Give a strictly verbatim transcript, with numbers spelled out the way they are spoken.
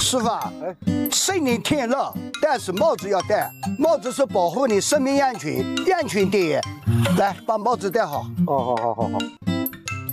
师傅啊，虽然天热，但是帽子要戴，帽子是保护你生命安全，安全第一。来，把帽子戴好。 哦，好好好好。